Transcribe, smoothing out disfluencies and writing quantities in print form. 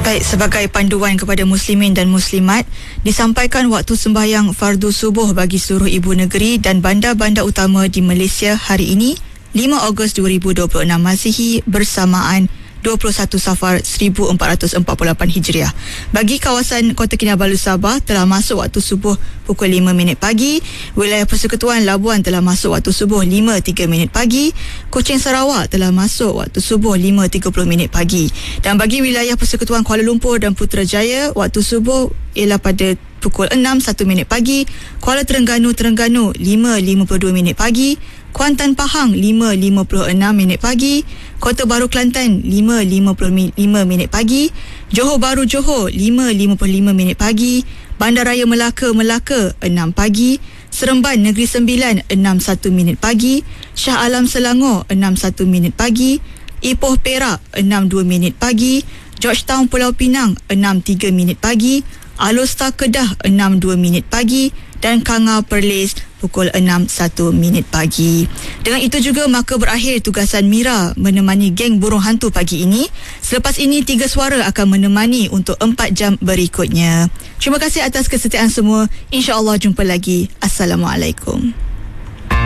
Baik, sebagai panduan kepada muslimin dan muslimat, disampaikan waktu sembahyang fardu subuh bagi seluruh ibu negeri dan bandar-bandar utama di Malaysia hari ini, 5 Ogos 2026 Masihi bersamaan 21 Safar 1448 Hijriah. Bagi kawasan Kota Kinabalu Sabah telah masuk waktu subuh pukul 5 minit pagi. Wilayah Persekutuan Labuan telah masuk waktu subuh 5.3 minit pagi. Kuching Sarawak telah masuk waktu subuh 5.30 minit pagi. Dan bagi wilayah Persekutuan Kuala Lumpur dan Putrajaya, waktu subuh ialah pada pukul 6.1 minit pagi. Kuala Terengganu 5.52 minit pagi. Kuantan Pahang 5.56 minit pagi. Kota Baru Kelantan 5.55 minit pagi. Johor Bahru Johor 5.55 minit pagi. Bandaraya Melaka 6 pagi. Seremban Negeri Sembilan 6.1 minit pagi. Shah Alam Selangor 6.1 minit pagi. Ipoh Perak 6.2 minit pagi. Georgetown Pulau Pinang 6.3 minit pagi. Alor Kedah 6.2 minit pagi dan Kanga Perlis pukul 6.1 minit pagi. Dengan itu juga maka berakhir tugasan Mira menemani geng burung hantu pagi ini. Selepas ini 3 suara akan menemani untuk 4 jam berikutnya. Terima kasih atas kesetiaan semua. InsyaAllah jumpa lagi. Assalamualaikum.